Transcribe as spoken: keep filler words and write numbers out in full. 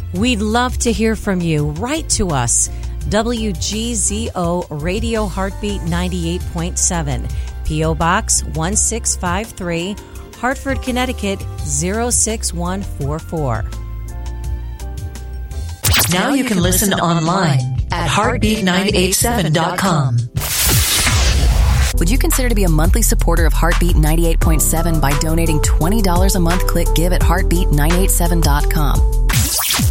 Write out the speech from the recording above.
We'd love to hear from you. Write to us. W G Z O Radio Heartbeat ninety-eight point seven, P O Box one six five three, Hartford, Connecticut zero six one four four. Now you can listen online at heartbeat nine eight seven dot com. Would you consider to be a monthly supporter of Heartbeat ninety-eight point seven by donating twenty dollars a month? Click Give at heartbeat nine eight seven dot com.